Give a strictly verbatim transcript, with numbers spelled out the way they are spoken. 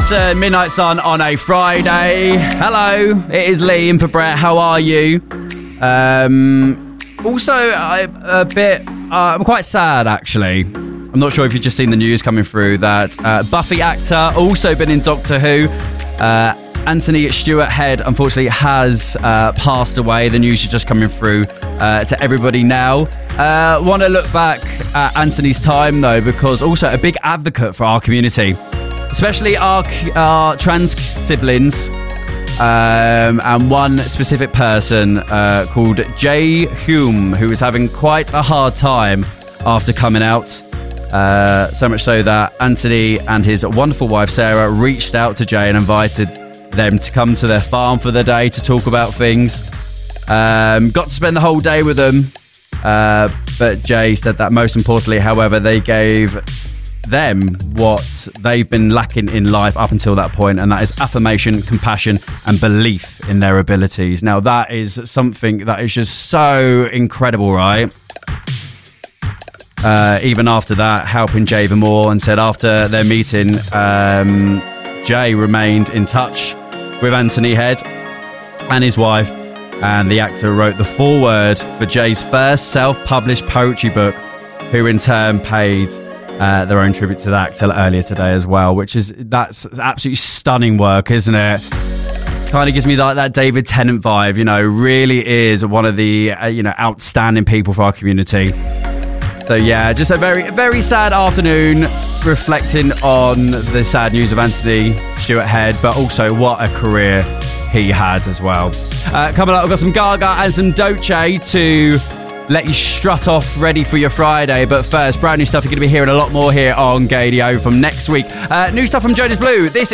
Larson, Midnight Sun on a Friday. Hello, it is Lee in for Brett. How are you? Um, also, I, a bit, uh, I'm quite sad actually. I'm not sure if you've just seen the news coming through that uh, Buffy actor, also been in Doctor Who, uh, Anthony Stewart Head, unfortunately has uh, passed away. The news is just coming through uh, to everybody now. Uh, want to look back at Anthony's time though, because also a big advocate for our community, especially our, our trans siblings, um, and one specific person uh, called Jay Hume, who is having quite a hard time after coming out. Uh, so much so that Anthony and his wonderful wife Sarah reached out to Jay and invited them to come to their farm for the day to talk about things. Um, got to spend the whole day with them, uh, but Jay said that most importantly, however, they gave them what they've been lacking in life up until that point, and that is affirmation, compassion and belief in their abilities. Now that is something that is just so incredible, right? Uh, even after that, helping Jay even more, and said after their meeting, um, Jay remained in touch with Anthony Head and his wife, and the actor wrote the foreword for Jay's first self-published poetry book, who in turn paid uh, their own tribute to the actor earlier today as well, which is, that's absolutely stunning work, isn't it? Kind of gives me like that David Tennant vibe, you know, really is one of the, uh, you know, outstanding people for our community. So yeah, just a very, very sad afternoon reflecting on the sad news of Anthony Stewart Head, but also what a career he had as well. Uh, coming up, we've got some Gaga and some Doce to let you strut off ready for your Friday. But first, brand new stuff you're going to be hearing a lot more here on Gadio from next week. Uh, new stuff from Jonas Blue. This